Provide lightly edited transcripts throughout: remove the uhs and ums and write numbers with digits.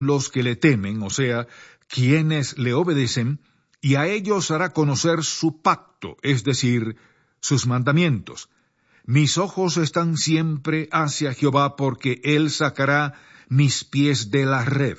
los que le temen, o sea, quienes le obedecen, y a ellos hará conocer su pacto, es decir, sus mandamientos. Mis ojos están siempre hacia Jehová, porque él sacará mis pies de la red.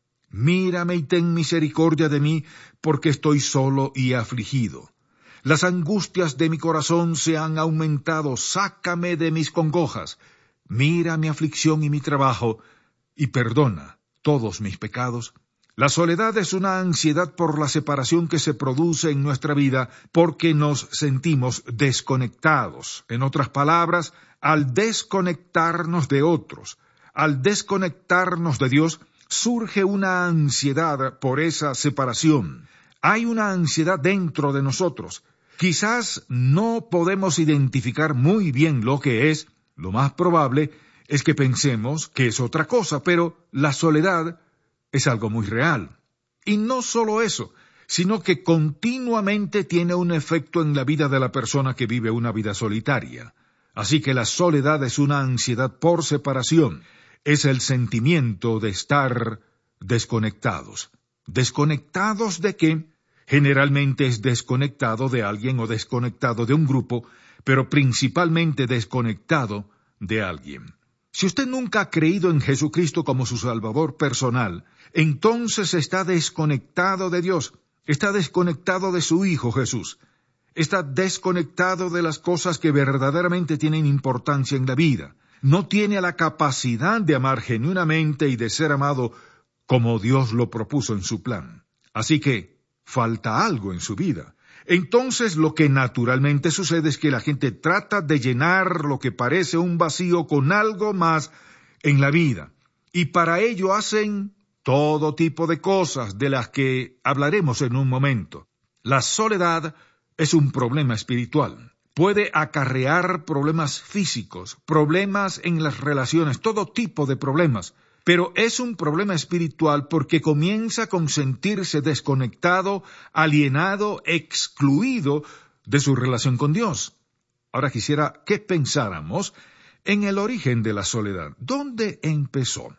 Mírame y ten misericordia de mí, porque estoy solo y afligido. Las angustias de mi corazón se han aumentado, sácame de mis congojas. Mira mi aflicción y mi trabajo, y perdona todos mis pecados. La soledad es una ansiedad por la separación que se produce en nuestra vida porque nos sentimos desconectados. En otras palabras, al desconectarnos de otros, al desconectarnos de Dios, surge una ansiedad por esa separación. Hay una ansiedad dentro de nosotros. Quizás no podemos identificar muy bien lo que es. Lo más probable es que pensemos que es otra cosa, pero la soledad es algo muy real. Y no solo eso, sino que continuamente tiene un efecto en la vida de la persona que vive una vida solitaria. Así que la soledad es una ansiedad por separación. Es el sentimiento de estar desconectados. ¿Desconectados de qué? Generalmente es desconectado de alguien o desconectado de un grupo, pero principalmente desconectado de alguien. Si usted nunca ha creído en Jesucristo como su Salvador personal, entonces está desconectado de Dios, está desconectado de su Hijo Jesús, está desconectado de las cosas que verdaderamente tienen importancia en la vida. No tiene la capacidad de amar genuinamente y de ser amado como Dios lo propuso en su plan. Así que falta algo en su vida. Entonces lo que naturalmente sucede es que la gente trata de llenar lo que parece un vacío con algo más en la vida. Y para ello hacen todo tipo de cosas de las que hablaremos en un momento. La soledad es un problema espiritual. Puede acarrear problemas físicos, problemas en las relaciones, todo tipo de problemas. Pero es un problema espiritual porque comienza con sentirse desconectado, alienado, excluido de su relación con Dios. Ahora quisiera que pensáramos en el origen de la soledad. ¿Dónde empezó?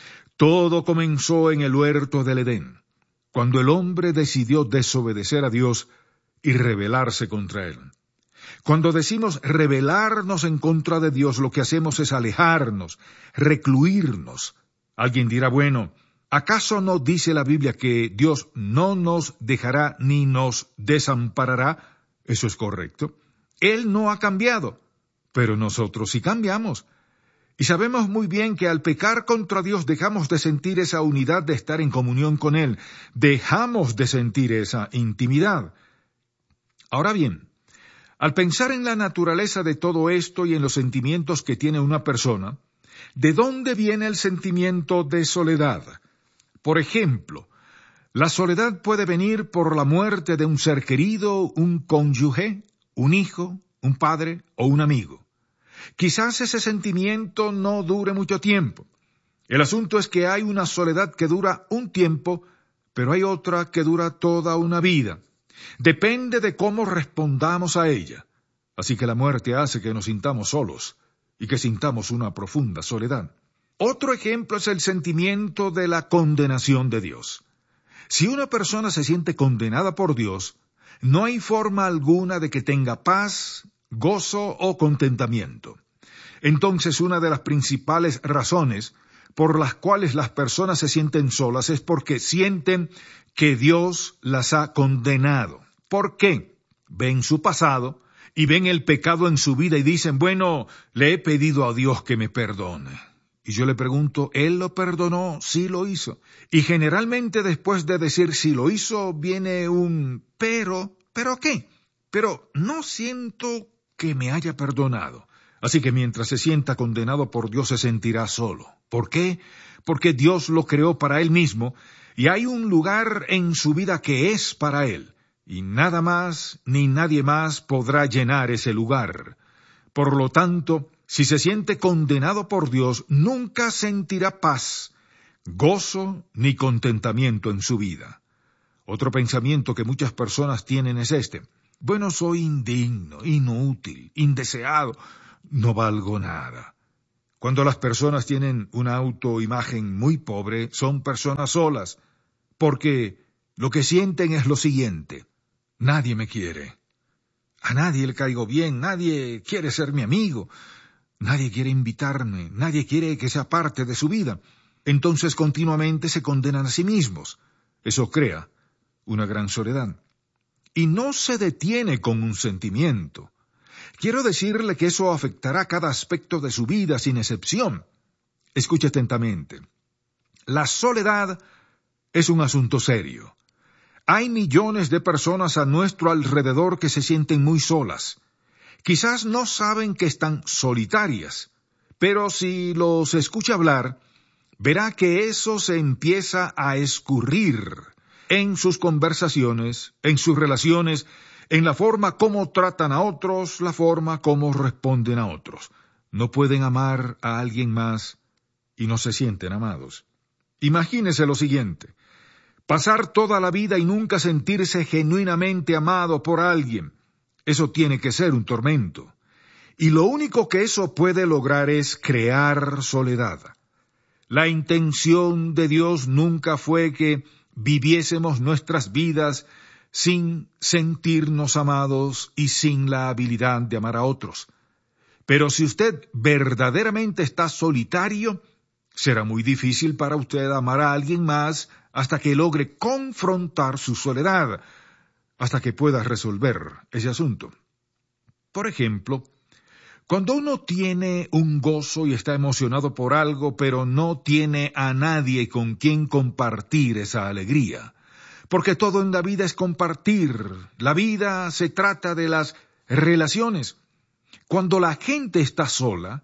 Todo comenzó en el huerto del Edén, cuando el hombre decidió desobedecer a Dios y rebelarse contra él. Cuando decimos rebelarnos en contra de Dios, lo que hacemos es alejarnos, recluirnos. Alguien dirá, bueno, ¿acaso no dice la Biblia que Dios no nos dejará ni nos desamparará? Eso es correcto. Él no ha cambiado, pero nosotros sí cambiamos. Y sabemos muy bien que al pecar contra Dios dejamos de sentir esa unidad de estar en comunión con Él. Dejamos de sentir esa intimidad. Ahora bien, al pensar en la naturaleza de todo esto y en los sentimientos que tiene una persona, ¿de dónde viene el sentimiento de soledad? Por ejemplo, la soledad puede venir por la muerte de un ser querido, un cónyuge, un hijo, un padre o un amigo. Quizás ese sentimiento no dure mucho tiempo. El asunto es que hay una soledad que dura un tiempo, pero hay otra que dura toda una vida. Depende de cómo respondamos a ella. Así que la muerte hace que nos sintamos solos y que sintamos una profunda soledad. Otro ejemplo es el sentimiento de la condenación de Dios. Si una persona se siente condenada por Dios, no hay forma alguna de que tenga paz, gozo o contentamiento. Entonces, una de las principales razones por las cuales las personas se sienten solas es porque sienten que Dios las ha condenado. ¿Por qué? Ven su pasado y ven el pecado en su vida y dicen, bueno, le he pedido a Dios que me perdone. Y yo le pregunto, ¿Él lo perdonó? Sí lo hizo. Y generalmente después de decir sí lo hizo, viene un ¿pero qué? Pero no siento que me haya perdonado. Así que mientras se sienta condenado por Dios se sentirá solo. ¿Por qué? Porque Dios lo creó para Él mismo y hay un lugar en su vida que es para Él. Y nada más ni nadie más podrá llenar ese lugar. Por lo tanto, si se siente condenado por Dios, nunca sentirá paz, gozo ni contentamiento en su vida. Otro pensamiento que muchas personas tienen es este. Bueno, soy indigno, inútil, indeseado, no valgo nada. Cuando las personas tienen una autoimagen muy pobre, son personas solas, porque lo que sienten es lo siguiente: nadie me quiere, a nadie le caigo bien, nadie quiere ser mi amigo, nadie quiere invitarme, nadie quiere que sea parte de su vida. Entonces continuamente se condenan a sí mismos. Eso crea una gran soledad. Y no se detiene con un sentimiento. Quiero decirle que eso afectará cada aspecto de su vida sin excepción. Escuche atentamente. La soledad es un asunto serio. Hay millones de personas a nuestro alrededor que se sienten muy solas. Quizás no saben que están solitarias, pero si los escucha hablar, verá que eso se empieza a escurrir en sus conversaciones, en sus relaciones, en la forma como tratan a otros, la forma como responden a otros. No pueden amar a alguien más y no se sienten amados. Imagínese lo siguiente: pasar toda la vida y nunca sentirse genuinamente amado por alguien. Eso tiene que ser un tormento. Y lo único que eso puede lograr es crear soledad. La intención de Dios nunca fue que viviésemos nuestras vidas sin sentirnos amados y sin la habilidad de amar a otros. Pero si usted verdaderamente está solitario, será muy difícil para usted amar a alguien más hasta que logre confrontar su soledad, hasta que pueda resolver ese asunto. Por ejemplo, cuando uno tiene un gozo y está emocionado por algo, pero no tiene a nadie con quien compartir esa alegría. Porque todo en la vida es compartir. La vida se trata de las relaciones. Cuando la gente está sola,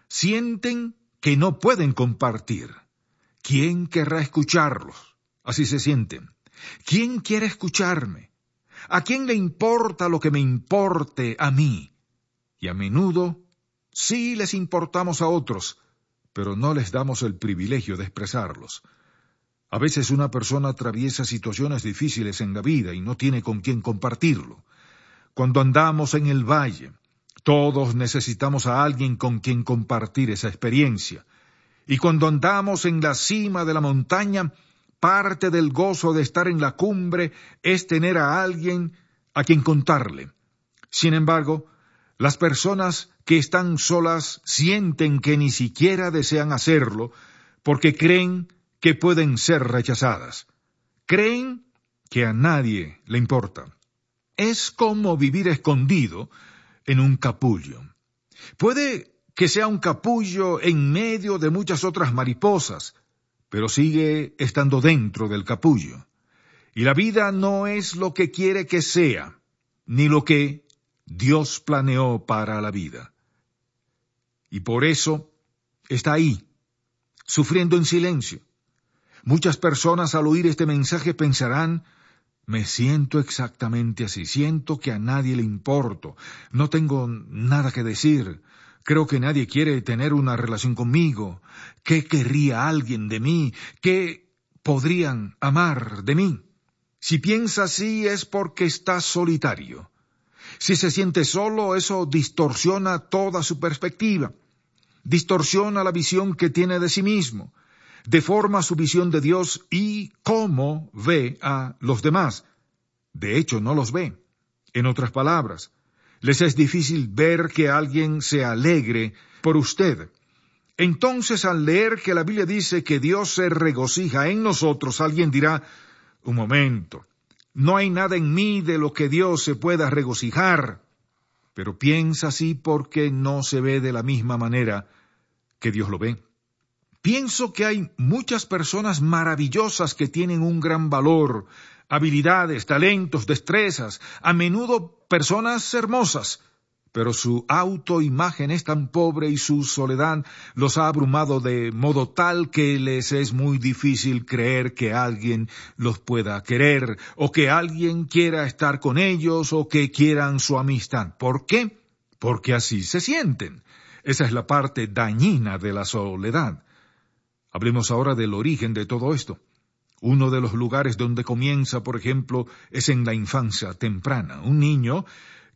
sienten que no pueden compartir. ¿Quién querrá escucharlos? Así se sienten. ¿Quién quiere escucharme? ¿A quién le importa lo que me importe a mí? Y a menudo sí les importamos a otros, pero no les damos el privilegio de expresarlos. A veces una persona atraviesa situaciones difíciles en la vida y no tiene con quién compartirlo. Cuando andamos en el valle, todos necesitamos a alguien con quien compartir esa experiencia. Y cuando andamos en la cima de la montaña, parte del gozo de estar en la cumbre es tener a alguien a quien contarle. Sin embargo, las personas que están solas sienten que ni siquiera desean hacerlo porque creen que pueden ser rechazadas. Creen que a nadie le importa. Es como vivir escondido en un capullo. Puede que sea un capullo en medio de muchas otras mariposas, pero sigue estando dentro del capullo. Y la vida no es lo que quiere que sea, ni lo que Dios planeó para la vida. Y por eso está ahí, sufriendo en silencio. Muchas personas al oír este mensaje pensarán: me siento exactamente así, siento que a nadie le importo, no tengo nada que decir, creo que nadie quiere tener una relación conmigo. ¿Qué querría alguien de mí? ¿Qué podrían amar de mí? Si piensa así es porque está solitario. Si se siente solo, eso distorsiona toda su perspectiva, distorsiona la visión que tiene de sí mismo, deforma su visión de Dios y cómo ve a los demás. De hecho, no los ve. En otras palabras, les es difícil ver que alguien se alegre por usted. Entonces, al leer que la Biblia dice que Dios se regocija en nosotros, alguien dirá: un momento, no hay nada en mí de lo que Dios se pueda regocijar. Pero piensa así porque no se ve de la misma manera que Dios lo ve. Pienso que hay muchas personas maravillosas que tienen un gran valor, habilidades, talentos, destrezas, a menudo personas hermosas, pero su autoimagen es tan pobre y su soledad los ha abrumado de modo tal que les es muy difícil creer que alguien los pueda querer, o que alguien quiera estar con ellos, o que quieran su amistad. ¿Por qué? Porque así se sienten. Esa es la parte dañina de la soledad. Hablemos ahora del origen de todo esto. Uno de los lugares donde comienza, por ejemplo, es en la infancia temprana. Un niño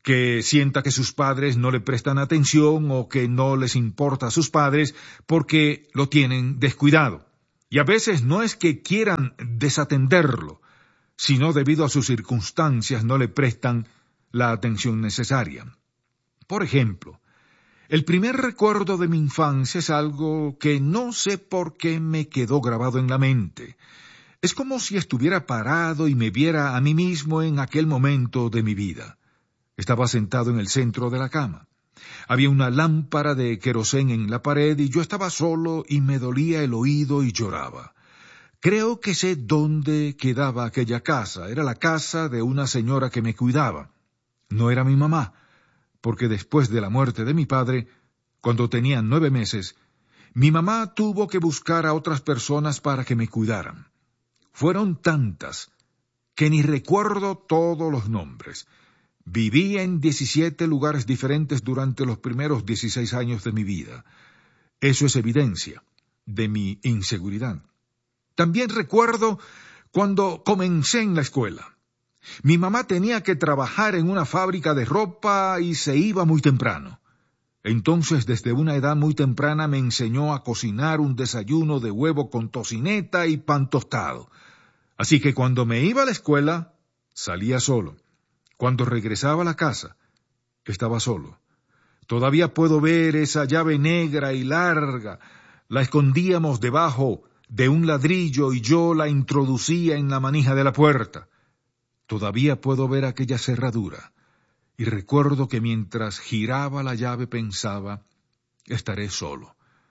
que sienta que sus padres no le prestan atención o que no les importa a sus padres porque lo tienen descuidado. Y a veces no es que quieran desatenderlo, sino debido a sus circunstancias no le prestan la atención necesaria. Por ejemplo, el primer recuerdo de mi infancia es algo que no sé por qué me quedó grabado en la mente. Es como si estuviera parado y me viera a mí mismo en aquel momento de mi vida. Estaba sentado en el centro de la cama. Había una lámpara de querosén en la pared y yo estaba solo y me dolía el oído y lloraba. Creo que sé dónde quedaba aquella casa. Era la casa de una señora que me cuidaba. No era mi mamá, porque después de la muerte de mi padre, cuando tenía 9 meses, mi mamá tuvo que buscar a otras personas para que me cuidaran. Fueron tantas que ni recuerdo todos los nombres. Viví en 17 lugares diferentes durante los primeros 16 años de mi vida. Eso es evidencia de mi inseguridad. También recuerdo cuando comencé en la escuela. Mi mamá tenía que trabajar en una fábrica de ropa y se iba muy temprano. Entonces, desde una edad muy temprana me enseñó a cocinar un desayuno de huevo con tocineta y pan tostado. Así que cuando me iba a la escuela, salía solo. Cuando regresaba a la casa, estaba solo. Todavía puedo ver esa llave negra y larga. La escondíamos debajo de un ladrillo y yo la introducía en la manija de la puerta. Todavía puedo ver aquella cerradura. Y recuerdo que mientras giraba la llave pensaba, estaré solo.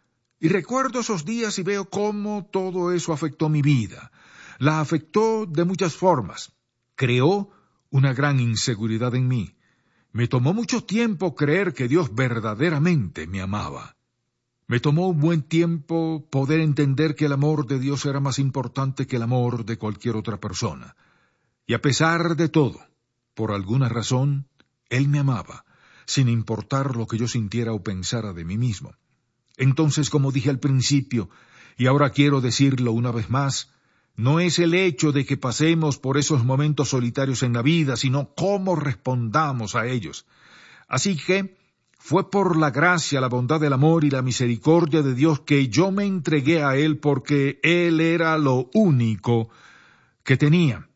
Y recuerdo esos días y veo cómo todo eso afectó mi vida. La afectó de muchas formas. Creó una gran inseguridad en mí. Me tomó mucho tiempo creer que Dios verdaderamente me amaba. Me tomó un buen tiempo poder entender que el amor de Dios era más importante que el amor de cualquier otra persona. Y a pesar de todo, por alguna razón, Él me amaba, sin importar lo que yo sintiera o pensara de mí mismo. Entonces, como dije al principio, y ahora quiero decirlo una vez más, no es el hecho de que pasemos por esos momentos solitarios en la vida, sino cómo respondamos a ellos. Así que fue por la gracia, la bondad, el amor y la misericordia de Dios que yo me entregué a Él porque Él era lo único que tenía.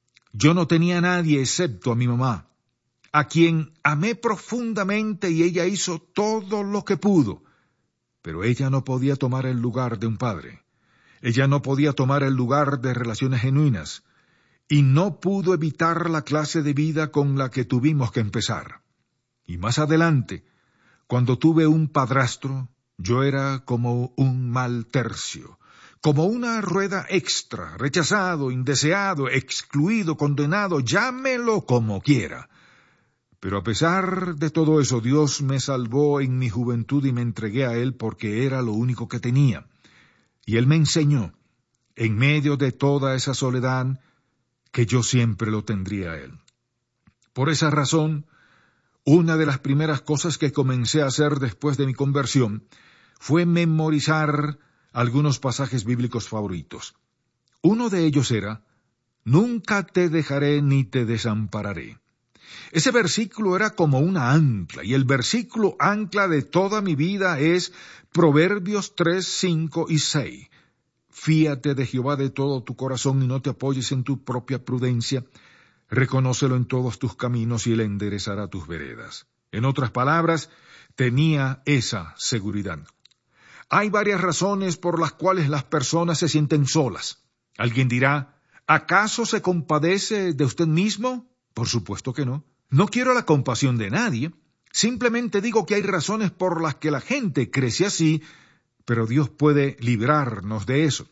Yo no tenía a nadie excepto a mi mamá, a quien amé profundamente y ella hizo todo lo que pudo. Pero ella no podía tomar el lugar de un padre. Ella no podía tomar el lugar de relaciones genuinas, y no pudo evitar la clase de vida con la que tuvimos que empezar. Y más adelante, cuando tuve un padrastro, yo era como un mal tercio, como una rueda extra, rechazado, indeseado, excluido, condenado, llámelo como quiera. Pero a pesar de todo eso, Dios me salvó en mi juventud y me entregué a Él porque era lo único que tenía. Y Él me enseñó, en medio de toda esa soledad, que yo siempre lo tendría a Él. Por esa razón, una de las primeras cosas que comencé a hacer después de mi conversión fue memorizar algunos pasajes bíblicos favoritos. Uno de ellos era, «Nunca te dejaré ni te desampararé». Ese versículo era como una ancla, y el versículo ancla de toda mi vida es Proverbios 3, 5 y 6. Fíate de Jehová de todo tu corazón y no te apoyes en tu propia prudencia. Reconócelo en todos tus caminos y Él enderezará tus veredas. En otras palabras, tenía esa seguridad. Hay varias razones por las cuales las personas se sienten solas. Alguien dirá, ¿acaso se compadece de usted mismo? Por supuesto que no. No quiero la compasión de nadie. Simplemente digo que hay razones por las que la gente crece así, pero Dios puede librarnos de eso.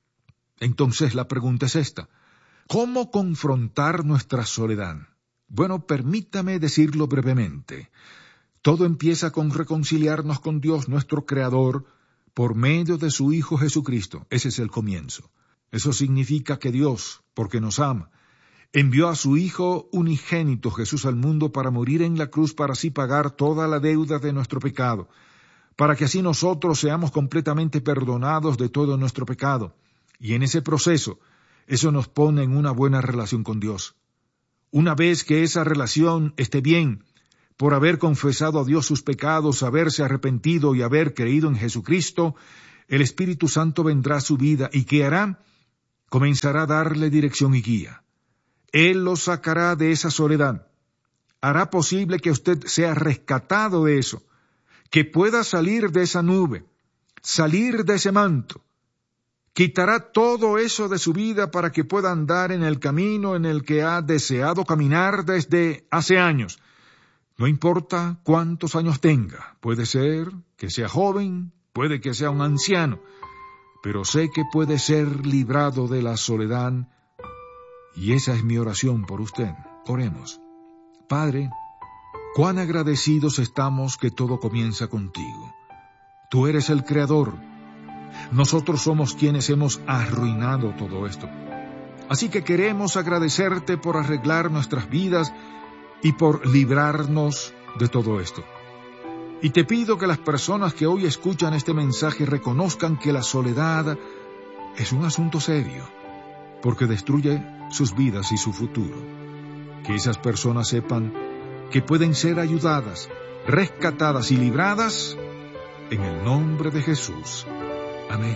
Entonces la pregunta es esta. ¿Cómo confrontar nuestra soledad? Bueno, permítame decirlo brevemente. Todo empieza con reconciliarnos con Dios, nuestro Creador, por medio de su Hijo Jesucristo. Ese es el comienzo. Eso significa que Dios, porque nos ama, envió a su Hijo unigénito Jesús al mundo para morir en la cruz para así pagar toda la deuda de nuestro pecado, para que así nosotros seamos completamente perdonados de todo nuestro pecado. Y en ese proceso, eso nos pone en una buena relación con Dios. Una vez que esa relación esté bien, por haber confesado a Dios sus pecados, haberse arrepentido y haber creído en Jesucristo, el Espíritu Santo vendrá a su vida y ¿qué hará? Comenzará a darle dirección y guía. Él lo sacará de esa soledad. Hará posible que usted sea rescatado de eso, que pueda salir de esa nube, salir de ese manto. Quitará todo eso de su vida para que pueda andar en el camino en el que ha deseado caminar desde hace años. No importa cuántos años tenga, puede ser que sea joven, puede que sea un anciano, pero sé que puede ser librado de la soledad, y esa es mi oración por usted. Oremos. Padre, cuán agradecidos estamos que todo comienza contigo. Tú eres el Creador. Nosotros somos quienes hemos arruinado todo esto. Así que queremos agradecerte por arreglar nuestras vidas y por librarnos de todo esto. Y te pido que las personas que hoy escuchan este mensaje reconozcan que la soledad es un asunto serio, porque destruye sus vidas y su futuro. Que esas personas sepan que pueden ser ayudadas, rescatadas y libradas en el nombre de Jesús. Amén.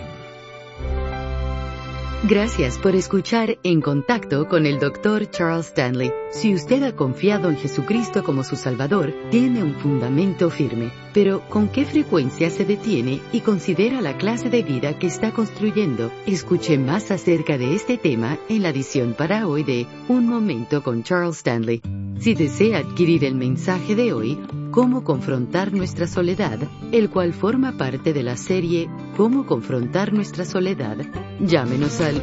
Gracias por escuchar En Contacto con el Dr. Charles Stanley. Si usted ha confiado en Jesucristo como su Salvador, tiene un fundamento firme. Pero, ¿con qué frecuencia se detiene y considera la clase de vida que está construyendo? Escuche más acerca de este tema en la edición para hoy de Un Momento con Charles Stanley. Si desea adquirir el mensaje de hoy, Cómo confrontar nuestra soledad, el cual forma parte de la serie Cómo confrontar nuestra soledad, llámenos al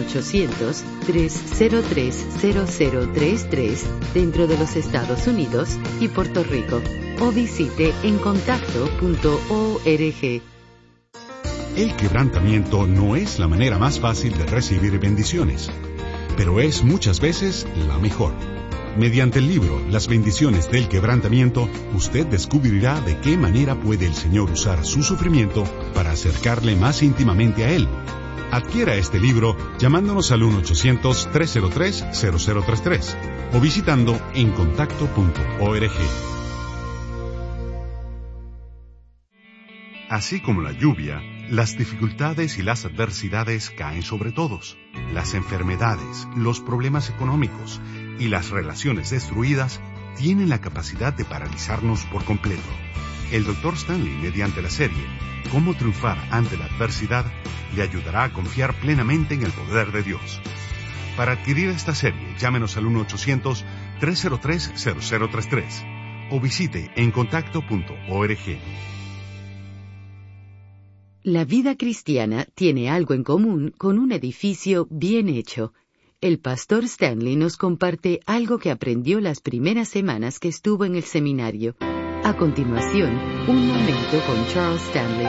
1-800-303-0033 dentro de los Estados Unidos y Puerto Rico, o visite encontacto.org. El quebrantamiento no es la manera más fácil de recibir bendiciones, pero es muchas veces la mejor. Mediante el libro Las bendiciones del quebrantamiento, usted descubrirá de qué manera puede el Señor usar su sufrimiento para acercarle más íntimamente a Él. Adquiera este libro llamándonos al 1-800-303-0033 o visitando encontacto.org. Así como la lluvia, las dificultades y las adversidades caen sobre todos. Las enfermedades, los problemas económicos y las relaciones destruidas tienen la capacidad de paralizarnos por completo. El Dr. Stanley, mediante la serie Cómo triunfar ante la adversidad, le ayudará a confiar plenamente en el poder de Dios. Para adquirir esta serie, llámenos al 1-800-303-0033 o visite encontacto.org. La vida cristiana tiene algo en común con un edificio bien hecho. El pastor Stanley nos comparte algo que aprendió las primeras semanas que estuvo en el seminario. A continuación, un momento con Charles Stanley.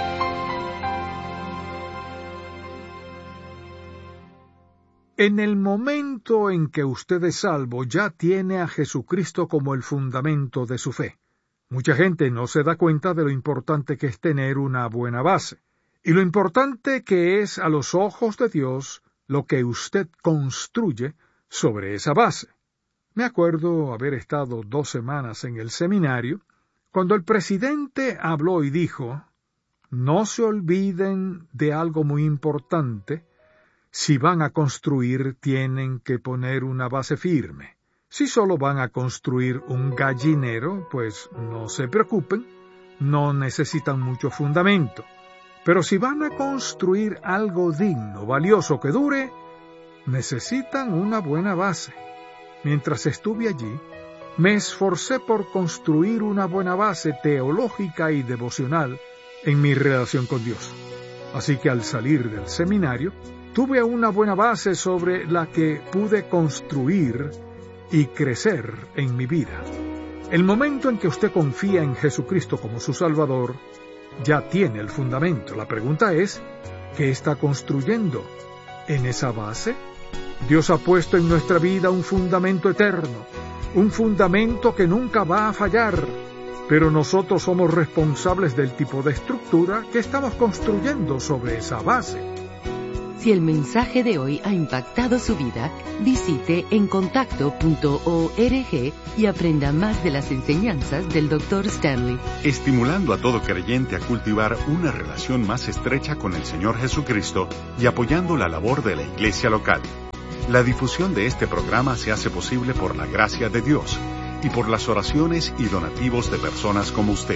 En el momento en que usted es salvo, ya tiene a Jesucristo como el fundamento de su fe. Mucha gente no se da cuenta de lo importante que es tener una buena base, y lo importante que es a los ojos de Dios lo que usted construye sobre esa base. Me acuerdo haber estado 2 semanas en el seminario, cuando el presidente habló y dijo: no se olviden de algo muy importante. Si van a construir, tienen que poner una base firme. Si solo van a construir un gallinero, pues no se preocupen, no necesitan mucho fundamento. Pero si van a construir algo digno, valioso, que dure, necesitan una buena base. Mientras estuve allí, me esforcé por construir una buena base teológica y devocional en mi relación con Dios. Así que al salir del seminario, tuve una buena base sobre la que pude construir y crecer en mi vida. El momento en que usted confía en Jesucristo como su Salvador, ya tiene el fundamento. La pregunta es, ¿qué está construyendo en esa base? Dios ha puesto en nuestra vida un fundamento eterno, un fundamento que nunca va a fallar, pero nosotros somos responsables del tipo de estructura que estamos construyendo sobre esa base. Si el mensaje de hoy ha impactado su vida, visite encontacto.org y aprenda más de las enseñanzas del Dr. Stanley. Estimulando a todo creyente a cultivar una relación más estrecha con el Señor Jesucristo y apoyando la labor de la iglesia local. La difusión de este programa se hace posible por la gracia de Dios y por las oraciones y donativos de personas como usted.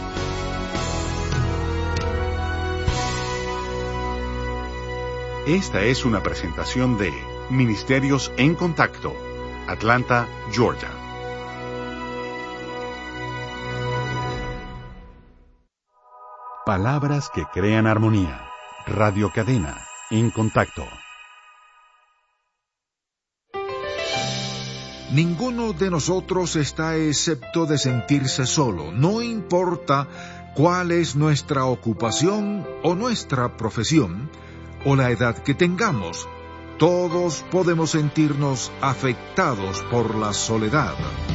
Esta es una presentación de Ministerios en Contacto, Atlanta, Georgia. Palabras que crean armonía. Radio Cadena en Contacto. Ninguno de nosotros está excepto de sentirse solo, no importa cuál es nuestra ocupación o nuestra profesión, o la edad que tengamos. Todos podemos sentirnos afectados por la soledad.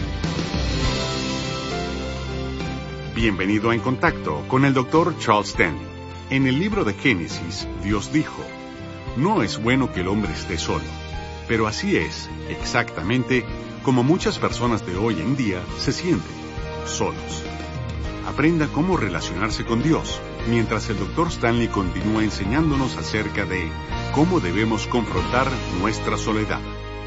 Bienvenido a En Contacto con el Dr. Charles Stanley. En el libro de Génesis, Dios dijo: "No es bueno que el hombre esté solo", pero así es, exactamente, como muchas personas de hoy en día se sienten, solos. Aprenda cómo relacionarse con Dios, mientras el Dr. Stanley continúa enseñándonos acerca de cómo debemos confrontar nuestra soledad.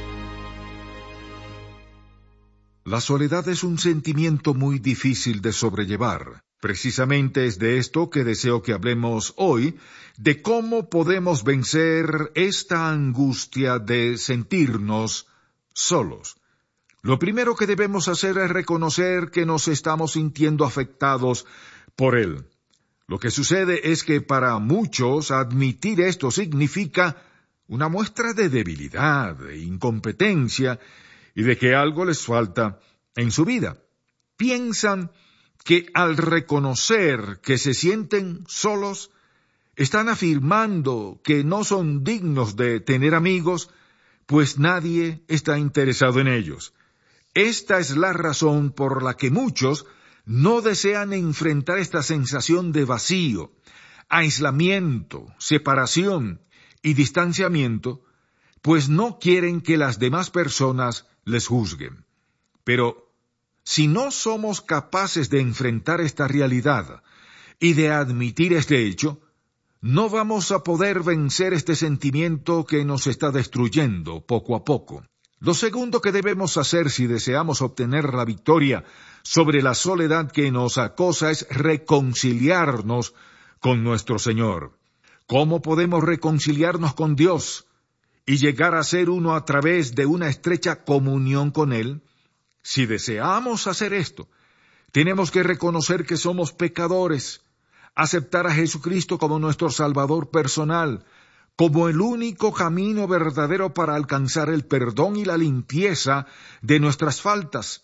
La soledad es un sentimiento muy difícil de sobrellevar. Precisamente es de esto que deseo que hablemos hoy, de cómo podemos vencer esta angustia de sentirnos solos. Lo primero que debemos hacer es reconocer que nos estamos sintiendo afectados por él. Lo que sucede es que para muchos admitir esto significa una muestra de debilidad, de incompetencia y de que algo les falta en su vida. Piensan que al reconocer que se sienten solos, están afirmando que no son dignos de tener amigos, pues nadie está interesado en ellos. Esta es la razón por la que muchos no desean enfrentar esta sensación de vacío, aislamiento, separación y distanciamiento, pues no quieren que las demás personas les juzguen. Pero si no somos capaces de enfrentar esta realidad y de admitir este hecho, no vamos a poder vencer este sentimiento que nos está destruyendo poco a poco. Lo segundo que debemos hacer si deseamos obtener la victoria sobre la soledad que nos acosa es reconciliarnos con nuestro Señor. ¿Cómo podemos reconciliarnos con Dios y llegar a ser uno a través de una estrecha comunión con Él? Si deseamos hacer esto, tenemos que reconocer que somos pecadores, aceptar a Jesucristo como nuestro Salvador personal, como el único camino verdadero para alcanzar el perdón y la limpieza de nuestras faltas.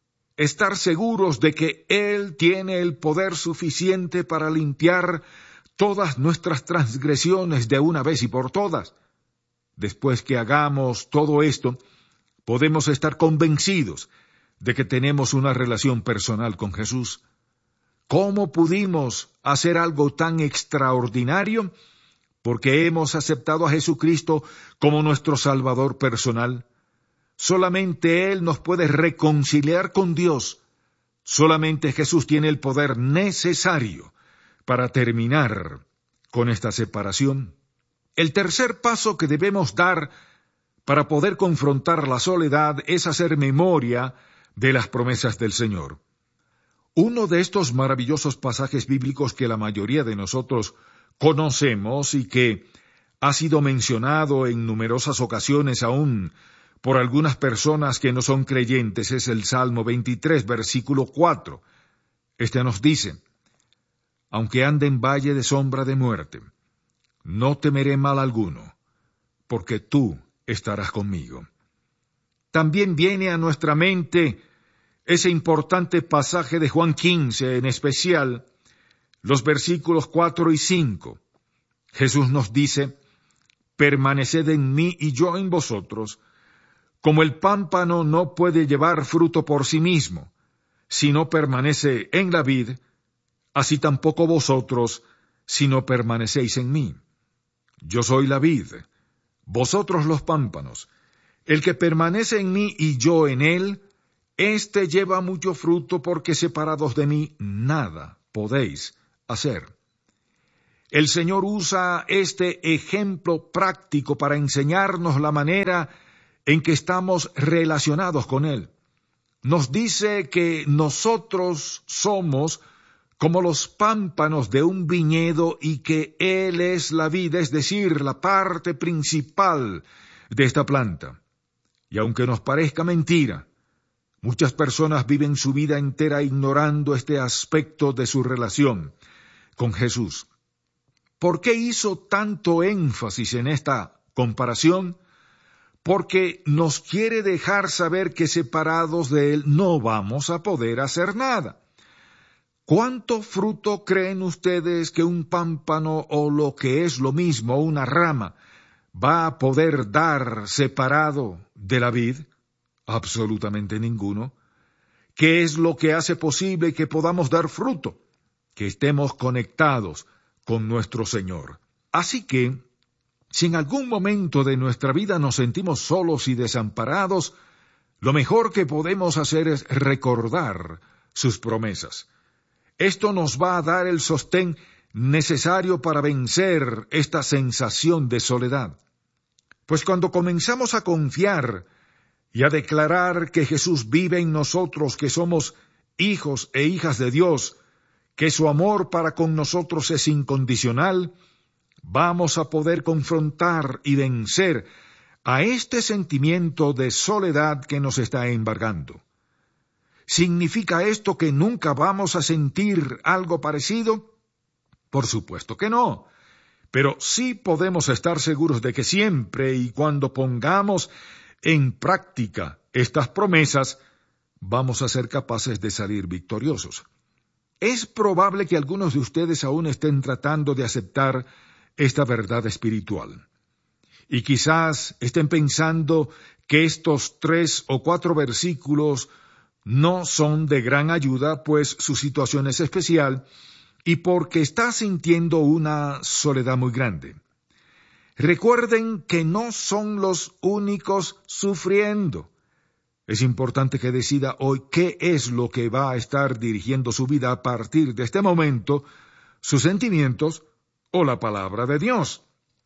Estar seguros de que Él tiene el poder suficiente para limpiar todas nuestras transgresiones de una vez y por todas. Después que hagamos todo esto, podemos estar convencidos de que tenemos una relación personal con Jesús. ¿Cómo pudimos hacer algo tan extraordinario? Porque hemos aceptado a Jesucristo como nuestro Salvador personal. Solamente Él nos puede reconciliar con Dios. Solamente Jesús tiene el poder necesario para terminar con esta separación. El tercer paso que debemos dar para poder confrontar la soledad es hacer memoria de las promesas del Señor. Uno de estos maravillosos pasajes bíblicos que la mayoría de nosotros conocemos y que ha sido mencionado en numerosas ocasiones aún por algunas personas que no son creyentes es el Salmo 23, versículo 4. Este nos dice: aunque ande en valle de sombra de muerte, no temeré mal alguno, porque tú estarás conmigo. También viene a nuestra mente ese importante pasaje de Juan 15, en especial los versículos 4 y 5. Jesús nos dice: permaneced en mí y yo en vosotros, como el pámpano no puede llevar fruto por sí mismo, si no permanece en la vid, así tampoco vosotros, si no permanecéis en mí. Yo soy la vid, vosotros los pámpanos. El que permanece en mí y yo en él, éste lleva mucho fruto, porque separados de mí nada podéis hacer. El Señor usa este ejemplo práctico para enseñarnos la manera en que estamos relacionados con Él. Nos dice que nosotros somos como los pámpanos de un viñedo y que Él es la vid, es decir, la parte principal de esta planta. Y aunque nos parezca mentira, muchas personas viven su vida entera ignorando este aspecto de su relación con Jesús. ¿Por qué hizo tanto énfasis en esta comparación? Porque nos quiere dejar saber que separados de Él no vamos a poder hacer nada. ¿Cuánto fruto creen ustedes que un pámpano o lo que es lo mismo, una rama, va a poder dar separado de la vid? Absolutamente ninguno. ¿Qué es lo que hace posible que podamos dar fruto? Que estemos conectados con nuestro Señor. Así que, si en algún momento de nuestra vida nos sentimos solos y desamparados, lo mejor que podemos hacer es recordar sus promesas. Esto nos va a dar el sostén necesario para vencer esta sensación de soledad. Pues cuando comenzamos a confiar y a declarar que Jesús vive en nosotros, que somos hijos e hijas de Dios, que su amor para con nosotros es incondicional, vamos a poder confrontar y vencer a este sentimiento de soledad que nos está embargando. ¿Significa esto que nunca vamos a sentir algo parecido? Por supuesto que no, pero sí podemos estar seguros de que siempre y cuando pongamos en práctica estas promesas, vamos a ser capaces de salir victoriosos. Es probable que algunos de ustedes aún estén tratando de aceptar esta verdad espiritual. Y quizás estén pensando que estos 3 o 4 versículos no son de gran ayuda, pues su situación es especial y porque está sintiendo una soledad muy grande. Recuerden que no son los únicos sufriendo. Es importante que decida hoy qué es lo que va a estar dirigiendo su vida a partir de este momento, sus sentimientos o la palabra de Dios.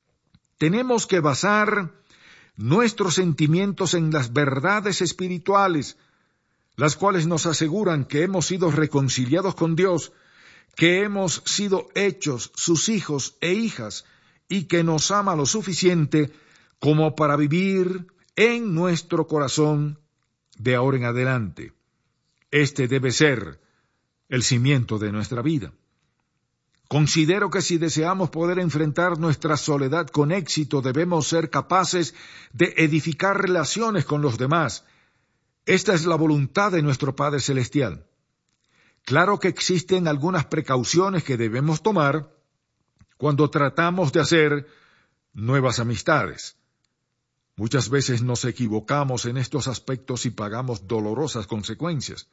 Tenemos que basar nuestros sentimientos en las verdades espirituales, las cuales nos aseguran que hemos sido reconciliados con Dios, que hemos sido hechos sus hijos e hijas y que nos ama lo suficiente como para vivir en nuestro corazón de ahora en adelante. Este debe ser el cimiento de nuestra vida. Considero que si deseamos poder enfrentar nuestra soledad con éxito, debemos ser capaces de edificar relaciones con los demás. Esta es la voluntad de nuestro Padre Celestial. Claro que existen algunas precauciones que debemos tomar cuando tratamos de hacer nuevas amistades. Muchas veces nos equivocamos en estos aspectos y pagamos dolorosas consecuencias.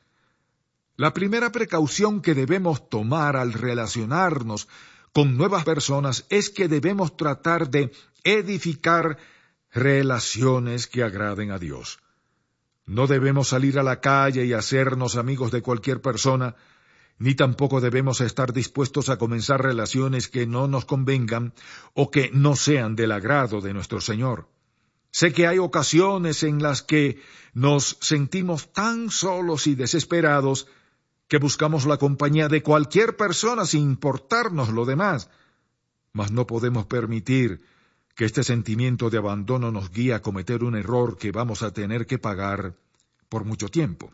La primera precaución que debemos tomar al relacionarnos con nuevas personas es que debemos tratar de edificar relaciones que agraden a Dios. No debemos salir a la calle y hacernos amigos de cualquier persona, ni tampoco debemos estar dispuestos a comenzar relaciones que no nos convengan o que no sean del agrado de nuestro Señor. Sé que hay ocasiones en las que nos sentimos tan solos y desesperados que buscamos la compañía de cualquier persona sin importarnos lo demás, mas no podemos permitir que este sentimiento de abandono nos guíe a cometer un error que vamos a tener que pagar por mucho tiempo.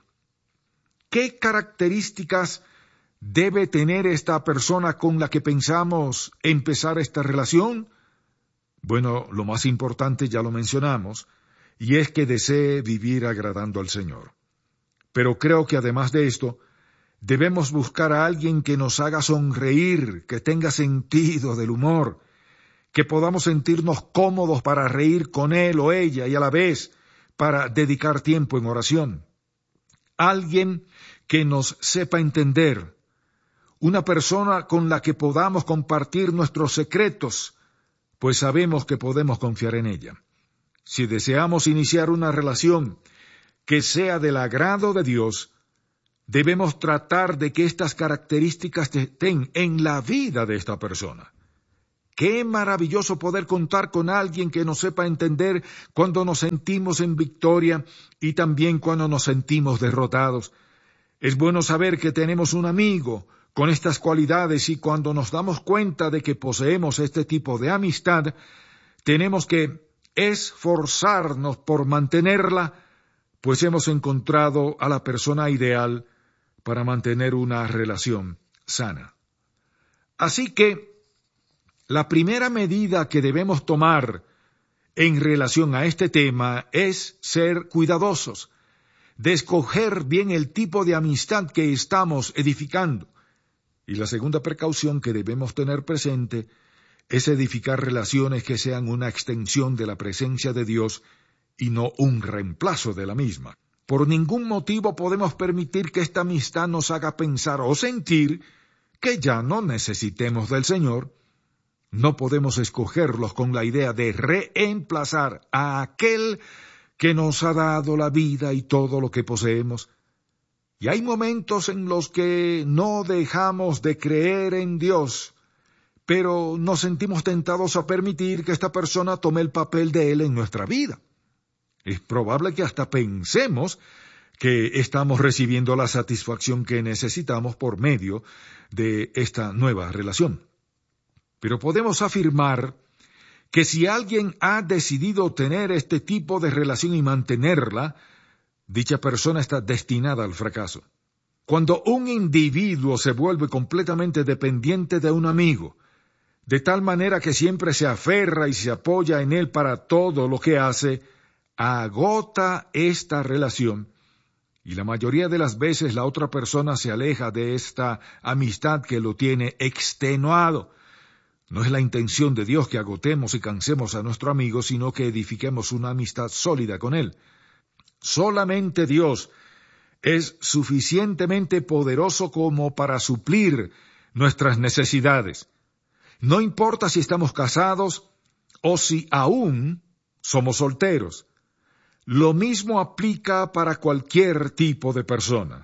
¿Qué características debe tener esta persona con la que pensamos empezar esta relación? Bueno, lo más importante ya lo mencionamos, y es que desee vivir agradando al Señor. Pero creo que además de esto, debemos buscar a alguien que nos haga sonreír, que tenga sentido del humor, que podamos sentirnos cómodos para reír con él o ella y a la vez para dedicar tiempo en oración. Alguien que nos sepa entender, una persona con la que podamos compartir nuestros secretos, pues sabemos que podemos confiar en ella. Si deseamos iniciar una relación que sea del agrado de Dios, debemos tratar de que estas características estén en la vida de esta persona. Qué maravilloso poder contar con alguien que nos sepa entender cuando nos sentimos en victoria y también cuando nos sentimos derrotados. Es bueno saber que tenemos un amigo con estas cualidades y cuando nos damos cuenta de que poseemos este tipo de amistad, tenemos que esforzarnos por mantenerla, pues hemos encontrado a la persona ideal para mantener una relación sana. Así que, la primera medida que debemos tomar en relación a este tema es ser cuidadosos, de escoger bien el tipo de amistad que estamos edificando. Y la segunda precaución que debemos tener presente es edificar relaciones que sean una extensión de la presencia de Dios y no un reemplazo de la misma. Por ningún motivo podemos permitir que esta amistad nos haga pensar o sentir que ya no necesitemos del Señor. No podemos escogerlos con la idea de reemplazar a aquel que nos ha dado la vida y todo lo que poseemos. Y hay momentos en los que no dejamos de creer en Dios, pero nos sentimos tentados a permitir que esta persona tome el papel de Él en nuestra vida. Es probable que hasta pensemos que estamos recibiendo la satisfacción que necesitamos por medio de esta nueva relación. Pero podemos afirmar que si alguien ha decidido tener este tipo de relación y mantenerla, dicha persona está destinada al fracaso. Cuando un individuo se vuelve completamente dependiente de un amigo, de tal manera que siempre se aferra y se apoya en él para todo lo que hace, agota esta relación, y la mayoría de las veces la otra persona se aleja de esta amistad que lo tiene extenuado. No es la intención de Dios que agotemos y cansemos a nuestro amigo, sino que edifiquemos una amistad sólida con él. Solamente Dios es suficientemente poderoso como para suplir nuestras necesidades. No importa si estamos casados o si aún somos solteros. Lo mismo aplica para cualquier tipo de persona.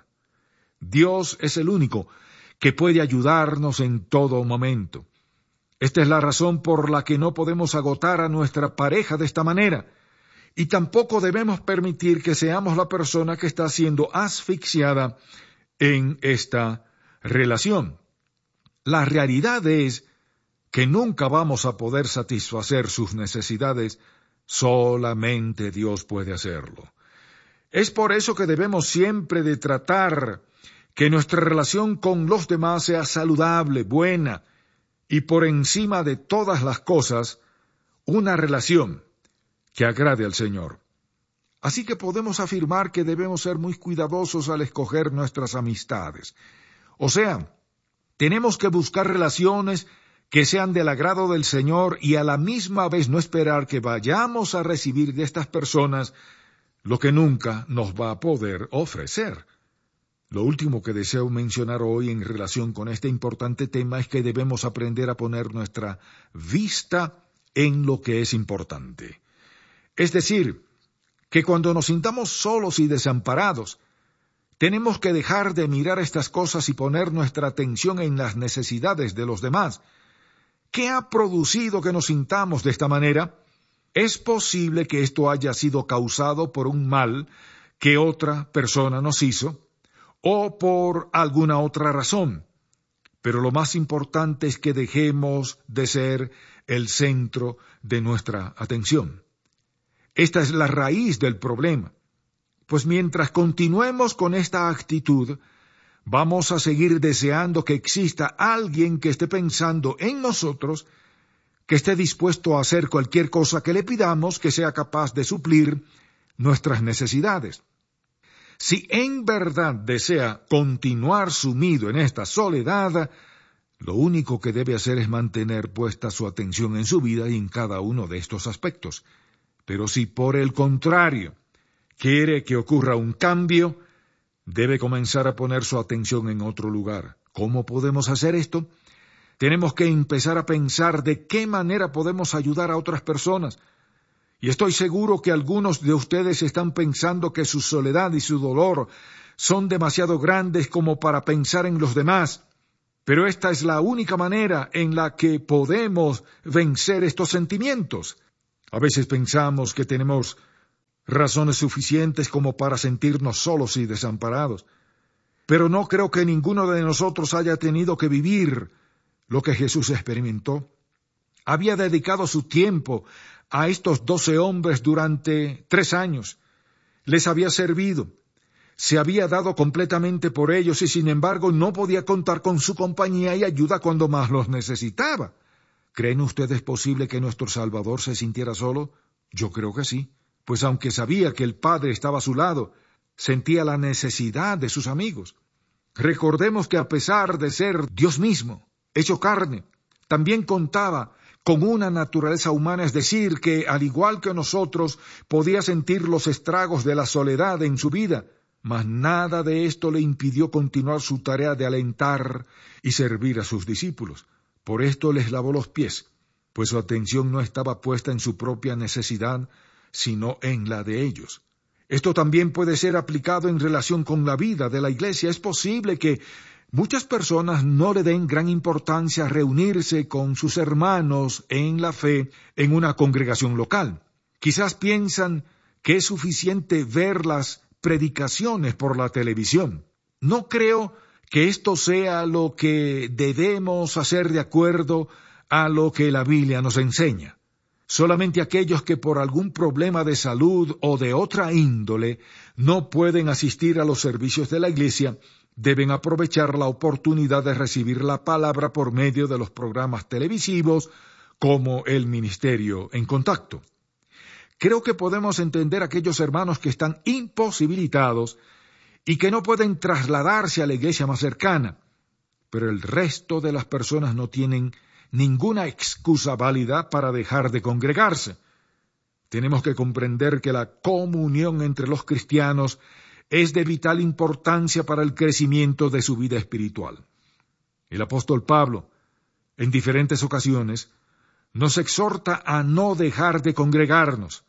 Dios es el único que puede ayudarnos en todo momento. Esta es la razón por la que no podemos agotar a nuestra pareja de esta manera, y tampoco debemos permitir que seamos la persona que está siendo asfixiada en esta relación. La realidad es que nunca vamos a poder satisfacer sus necesidades, solamente Dios puede hacerlo. Es por eso que debemos siempre de tratar que nuestra relación con los demás sea saludable, buena, y por encima de todas las cosas, una relación que agrade al Señor. Así que podemos afirmar que debemos ser muy cuidadosos al escoger nuestras amistades. O sea, tenemos que buscar relaciones que sean del agrado del Señor y a la misma vez no esperar que vayamos a recibir de estas personas lo que nunca nos va a poder ofrecer. Lo último que deseo mencionar hoy en relación con este importante tema es que debemos aprender a poner nuestra vista en lo que es importante. Es decir, que cuando nos sintamos solos y desamparados, tenemos que dejar de mirar estas cosas y poner nuestra atención en las necesidades de los demás. ¿Qué ha producido que nos sintamos de esta manera? Es posible que esto haya sido causado por un mal que otra persona nos hizo, o por alguna otra razón. Pero lo más importante es que dejemos de ser el centro de nuestra atención. Esta es la raíz del problema, pues mientras continuemos con esta actitud, vamos a seguir deseando que exista alguien que esté pensando en nosotros, que esté dispuesto a hacer cualquier cosa que le pidamos, que sea capaz de suplir nuestras necesidades. Si en verdad desea continuar sumido en esta soledad, lo único que debe hacer es mantener puesta su atención en su vida y en cada uno de estos aspectos. Pero si por el contrario quiere que ocurra un cambio, debe comenzar a poner su atención en otro lugar. ¿Cómo podemos hacer esto? Tenemos que empezar a pensar de qué manera podemos ayudar a otras personas. Y estoy seguro que algunos de ustedes están pensando que su soledad y su dolor son demasiado grandes como para pensar en los demás. Pero esta es la única manera en la que podemos vencer estos sentimientos. A veces pensamos que tenemos razones suficientes como para sentirnos solos y desamparados. Pero no creo que ninguno de nosotros haya tenido que vivir lo que Jesús experimentó. Había dedicado su tiempo a estos 12 hombres durante 3 años. Les había servido. Se había dado completamente por ellos y sin embargo no podía contar con su compañía y ayuda cuando más los necesitaba. ¿Creen ustedes posible que nuestro Salvador se sintiera solo? Yo creo que sí, pues aunque sabía que el Padre estaba a su lado, sentía la necesidad de sus amigos. Recordemos que a pesar de ser Dios mismo, hecho carne, también contaba con una naturaleza humana, es decir, que al igual que nosotros podía sentir los estragos de la soledad en su vida, mas nada de esto le impidió continuar su tarea de alentar y servir a sus discípulos. Por esto les lavó los pies, pues su atención no estaba puesta en su propia necesidad, sino en la de ellos. Esto también puede ser aplicado en relación con la vida de la iglesia. Es posible que muchas personas no le den gran importancia a reunirse con sus hermanos en la fe en una congregación local. Quizás piensan que es suficiente ver las predicaciones por la televisión. No creo que esto sea lo que debemos hacer de acuerdo a lo que la Biblia nos enseña. Solamente aquellos que por algún problema de salud o de otra índole no pueden asistir a los servicios de la iglesia deben aprovechar la oportunidad de recibir la palabra por medio de los programas televisivos como el Ministerio en Contacto. Creo que podemos entender a aquellos hermanos que están imposibilitados y que no pueden trasladarse a la iglesia más cercana, pero el resto de las personas no tienen ninguna excusa válida para dejar de congregarse. Tenemos que comprender que la comunión entre los cristianos es de vital importancia para el crecimiento de su vida espiritual. El apóstol Pablo, en diferentes ocasiones, nos exhorta a no dejar de congregarnos.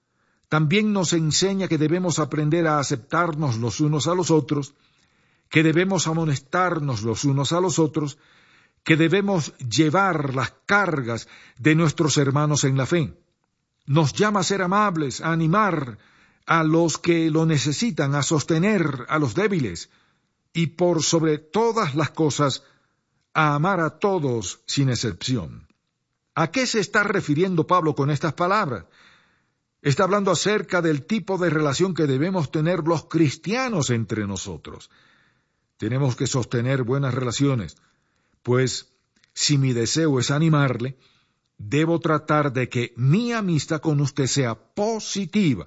También nos enseña que debemos aprender a aceptarnos los unos a los otros, que debemos amonestarnos los unos a los otros, que debemos llevar las cargas de nuestros hermanos en la fe. Nos llama a ser amables, a animar a los que lo necesitan, a sostener a los débiles y por sobre todas las cosas a amar a todos sin excepción. ¿A qué se está refiriendo Pablo con estas palabras? Está hablando acerca del tipo de relación que debemos tener los cristianos entre nosotros. Tenemos que sostener buenas relaciones, pues si mi deseo es animarle, debo tratar de que mi amistad con usted sea positiva.